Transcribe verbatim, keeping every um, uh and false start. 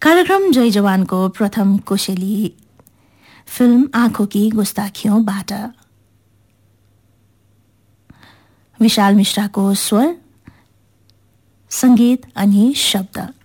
कार्यक्रम जय जवानको प्रथम कोसेली फिल्म आँखों की गुस्ताखियोंबाट विशाल मिश्राको स्वर, संगीत अनि शब्द।